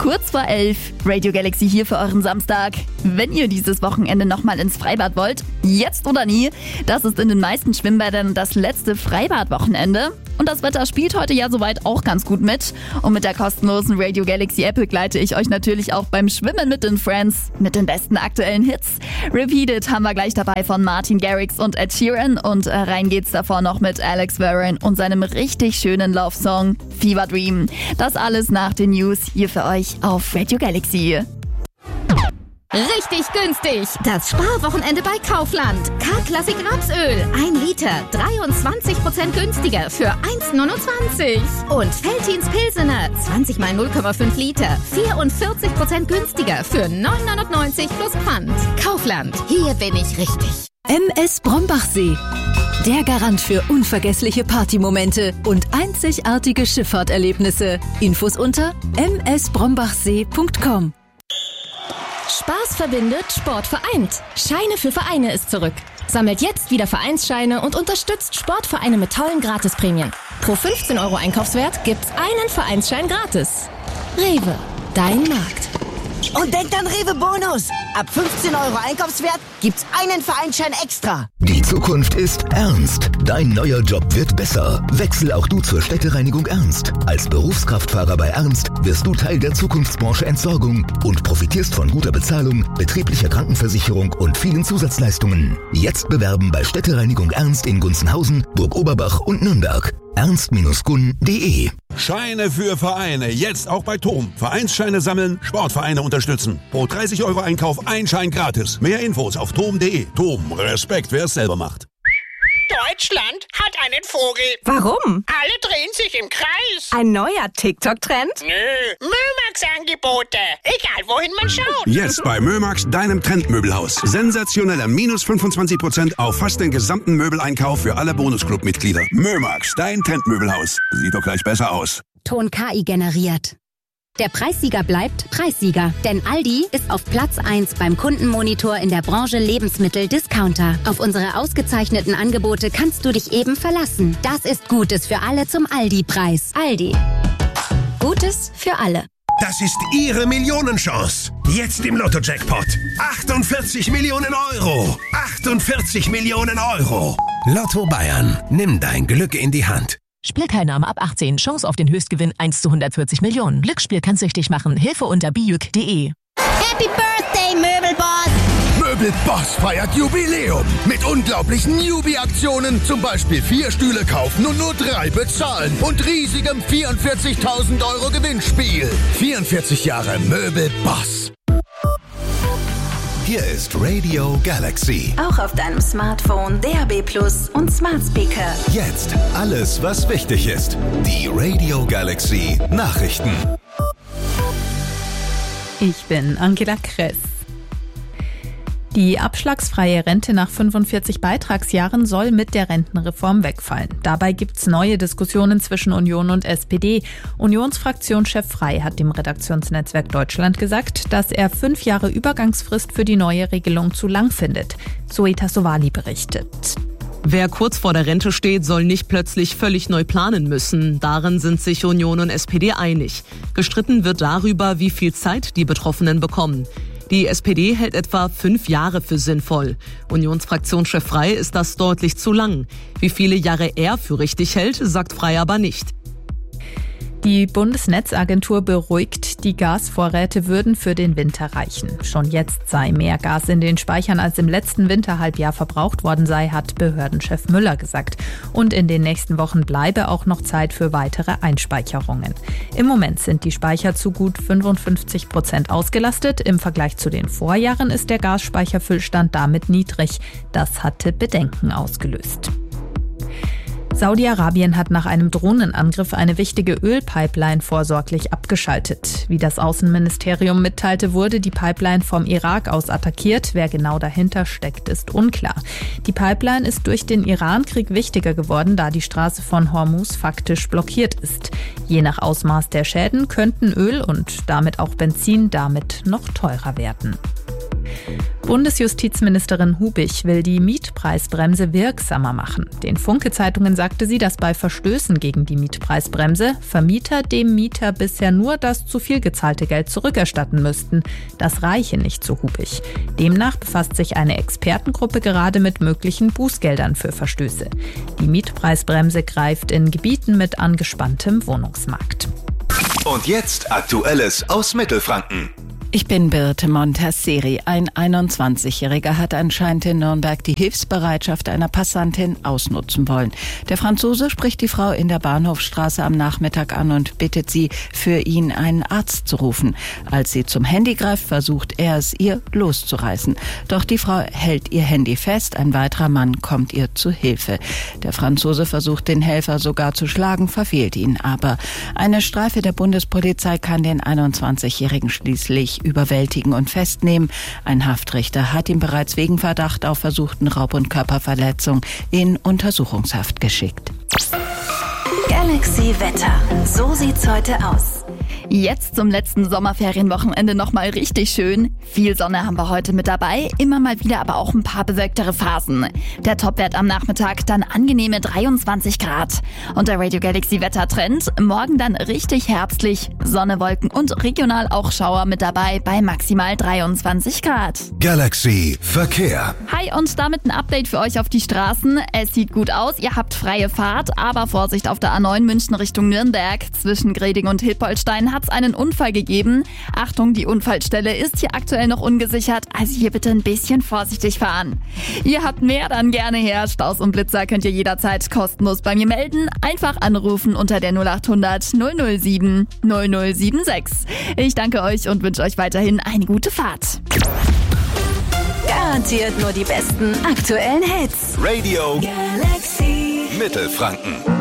Kurz vor 11, Radio Galaxy hier für euren Samstag. Wenn ihr dieses Wochenende nochmal ins Freibad wollt, jetzt oder nie, das ist in den meisten Schwimmbädern das letzte Freibad-Wochenende. Und das Wetter spielt heute ja soweit auch ganz gut mit. Und mit der kostenlosen Radio Galaxy App begleite ich euch natürlich auch beim Schwimmen mit den Friends mit den besten aktuellen Hits. Repeated haben wir gleich dabei von Martin Garrix und Ed Sheeran. Und rein geht's davor noch mit Alex Warren und seinem richtig schönen Love-Song Fever Dream. Das alles nach den News hier für euch auf Radio Galaxy. Richtig günstig! Das Sparwochenende bei Kaufland. K-Klassik Rapsöl. 1 Liter. 23% günstiger für 1,29. Und Veltins Pilsener. 20 mal 0,5 Liter. 44% günstiger für 9,99 plus Pfand. Kaufland. Hier bin ich richtig. MS Brombachsee. Der Garant für unvergessliche Partymomente und einzigartige Schifffahrterlebnisse. Infos unter msbrombachsee.com. Spaß verbindet, Sport vereint. Scheine für Vereine ist zurück. Sammelt jetzt wieder Vereinsscheine und unterstützt Sportvereine mit tollen Gratisprämien. Pro 15 € Einkaufswert gibt's einen Vereinsschein gratis. Rewe, dein Markt. Und denkt an Rewe Bonus. Ab 15 € Einkaufswert gibt's einen Vereinsschein extra. Die Zukunft ist ernst. Dein neuer Job wird besser. Wechsel auch du zur Städtereinigung Ernst. Als Berufskraftfahrer bei Ernst wirst du Teil der Zukunftsbranche Entsorgung und profitierst von guter Bezahlung, betrieblicher Krankenversicherung und vielen Zusatzleistungen. Jetzt bewerben bei Städtereinigung Ernst in Gunzenhausen, Burg-Oberbach und Nürnberg. ernst-gun.de. Scheine für Vereine, jetzt auch bei TOM. Vereinsscheine sammeln, Sportvereine unterstützen. Pro 30 € Einkauf ein Schein gratis. Mehr Infos auf tom.de. TOM, Respekt, wer es selber macht. Deutschland hat einen Vogel. Warum? Alle drehen sich im Kreis. Ein neuer TikTok-Trend? Nö, Mömax-Angebote. Egal, wohin man schaut. Jetzt bei Mömax, deinem Trendmöbelhaus. Sensationelle -25% auf fast den gesamten Möbeleinkauf für alle Bonusclub-Mitglieder. Mömax, dein Trendmöbelhaus. Sieht doch gleich besser aus. Ton KI generiert. Der Preissieger bleibt Preissieger, denn Aldi ist auf Platz 1 beim Kundenmonitor in der Branche Lebensmittel-Discounter. Auf unsere ausgezeichneten Angebote kannst du dich eben verlassen. Das ist Gutes für alle zum Aldi-Preis. Aldi. Gutes für alle. Das ist Ihre Millionenchance. Jetzt im Lotto-Jackpot. 48 Millionen €. 48 Millionen €. Lotto Bayern. Nimm dein Glück in die Hand. Spielteilnahme ab 18. Chance auf den Höchstgewinn 1 zu 140 Millionen. Glücksspiel kann süchtig machen. Hilfe unter bijuk.de. Happy Birthday, Möbelboss! Möbelboss feiert Jubiläum mit unglaublichen Jubi-Aktionen. Zum Beispiel 4 Stühle kaufen und nur 3 bezahlen. Und riesigem 44.000 € Gewinnspiel. 44 Jahre Möbelboss. Hier ist Radio Galaxy. Auch auf deinem Smartphone, DAB+ und Smart Speaker. Jetzt alles, was wichtig ist. Die Radio Galaxy Nachrichten. Ich bin Angela Kress. Die abschlagsfreie Rente nach 45 Beitragsjahren soll mit der Rentenreform wegfallen. Dabei gibt's neue Diskussionen zwischen Union und SPD. Unionsfraktionschef Frey hat dem Redaktionsnetzwerk Deutschland gesagt, dass er 5 Jahre Übergangsfrist für die neue Regelung zu lang findet. Zoe Sowali berichtet. Wer kurz vor der Rente steht, soll nicht plötzlich völlig neu planen müssen. Darin sind sich Union und SPD einig. Gestritten wird darüber, wie viel Zeit die Betroffenen bekommen. Die SPD hält etwa 5 Jahre für sinnvoll. Unionsfraktionschef Frey ist das deutlich zu lang. Wie viele Jahre er für richtig hält, sagt Frey aber nicht. Die Bundesnetzagentur beruhigt, die Gasvorräte würden für den Winter reichen. Schon jetzt sei mehr Gas in den Speichern als im letzten Winterhalbjahr verbraucht worden sei, hat Behördenchef Müller gesagt. Und in den nächsten Wochen bleibe auch noch Zeit für weitere Einspeicherungen. Im Moment sind die Speicher zu gut 55% ausgelastet. Im Vergleich zu den Vorjahren ist der Gasspeicherfüllstand damit niedrig. Das hatte Bedenken ausgelöst. Saudi-Arabien hat nach einem Drohnenangriff eine wichtige Ölpipeline vorsorglich abgeschaltet. Wie das Außenministerium mitteilte, wurde die Pipeline vom Irak aus attackiert. Wer genau dahinter steckt, ist unklar. Die Pipeline ist durch den Iran-Krieg wichtiger geworden, da die Straße von Hormuz faktisch blockiert ist. Je nach Ausmaß der Schäden könnten Öl und damit auch Benzin damit noch teurer werden. Bundesjustizministerin Hubich will die Mietpreisbremse wirksamer machen. Den Funke-Zeitungen sagte sie, dass bei Verstößen gegen die Mietpreisbremse Vermieter dem Mieter bisher nur das zu viel gezahlte Geld zurückerstatten müssten. Das reiche nicht, so Hubich. Demnach befasst sich eine Expertengruppe gerade mit möglichen Bußgeldern für Verstöße. Die Mietpreisbremse greift in Gebieten mit angespanntem Wohnungsmarkt. Und jetzt Aktuelles aus Mittelfranken. Ich bin Birte Montasseri. Ein 21-Jähriger hat anscheinend in Nürnberg die Hilfsbereitschaft einer Passantin ausnutzen wollen. Der Franzose spricht die Frau in der Bahnhofstraße am Nachmittag an und bittet sie, für ihn einen Arzt zu rufen. Als sie zum Handy greift, versucht er es ihr loszureißen. Doch die Frau hält ihr Handy fest. Ein weiterer Mann kommt ihr zu Hilfe. Der Franzose versucht, den Helfer sogar zu schlagen, verfehlt ihn aber. Eine Streife der Bundespolizei kann den 21-Jährigen schließlich überwältigen und festnehmen. Ein Haftrichter hat ihn bereits wegen Verdacht auf versuchten Raub und Körperverletzung in Untersuchungshaft geschickt. Galaxy Wetter. So sieht's heute aus. Jetzt zum letzten Sommerferienwochenende nochmal richtig schön. Viel Sonne haben wir heute mit dabei, immer mal wieder aber auch ein paar bewölktere Phasen. Der Topwert am Nachmittag dann angenehme 23 Grad. Und der Radio Galaxy Wettertrend, morgen dann richtig herbstlich, Sonne, Wolken und regional auch Schauer mit dabei bei maximal 23 Grad. Galaxy Verkehr. Hi und damit ein Update für euch auf die Straßen. Es sieht gut aus, ihr habt freie Fahrt, aber Vorsicht auf der A9 München Richtung Nürnberg. Zwischen Greding und Hilpoltstein hat es einen Unfall gegeben. Achtung, die Unfallstelle ist hier aktuell noch ungesichert, also hier bitte ein bisschen vorsichtig fahren. Ihr habt mehr, dann gerne her. Staus und Blitzer könnt ihr jederzeit kostenlos bei mir melden. Einfach anrufen unter der 0800 007 0076. Ich danke euch und wünsche euch weiterhin eine gute Fahrt. Garantiert nur die besten aktuellen Hits. Radio Galaxy Mittelfranken.